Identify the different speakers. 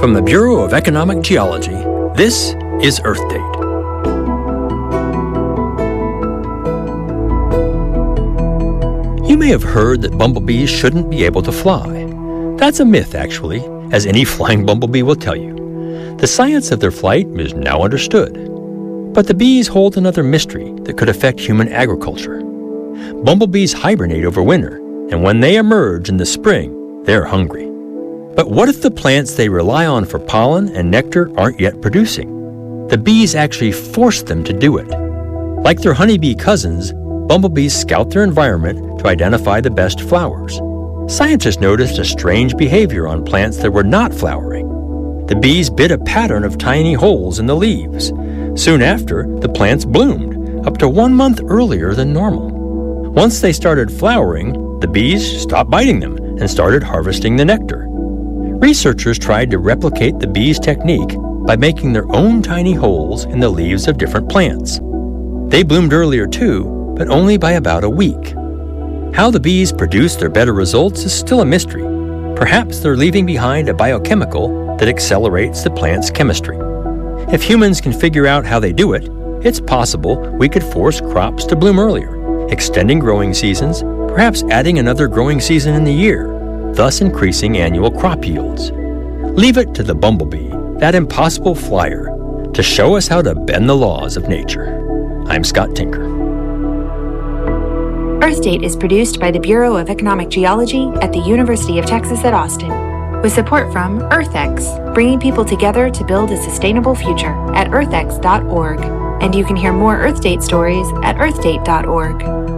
Speaker 1: From the Bureau of Economic Geology, this is Earth Date. You may have heard that bumblebees shouldn't be able to fly. That's a myth, actually, as any flying bumblebee will tell you. The science of their flight is now understood. But the bees hold another mystery that could affect human agriculture. Bumblebees hibernate over winter, and when they emerge in the spring, they're hungry. But what if the plants they rely on for pollen and nectar aren't yet producing? The bees actually force them to do it. Like their honeybee cousins, bumblebees scout their environment to identify the best flowers. Scientists noticed a strange behavior on plants that were not flowering. The bees bit a pattern of tiny holes in the leaves. Soon after, the plants bloomed, up to 1 month earlier than normal. Once they started flowering, the bees stopped biting them and started harvesting the nectar. Researchers tried to replicate the bees' technique by making their own tiny holes in the leaves of different plants. They bloomed earlier too, but only by about a week. How the bees produce their better results is still a mystery. Perhaps they're leaving behind a biochemical that accelerates the plant's chemistry. If humans can figure out how they do it, it's possible we could force crops to bloom earlier, extending growing seasons, perhaps adding another growing season in the year, thus increasing annual crop yields. Leave it to the bumblebee, that impossible flyer, to show us how to bend the laws of nature. I'm Scott Tinker.
Speaker 2: Earth Date is produced by the Bureau of Economic Geology at the University of Texas at Austin, with support from EarthX, bringing people together to build a sustainable future at earthx.org. And you can hear more Earth Date stories at earthdate.org.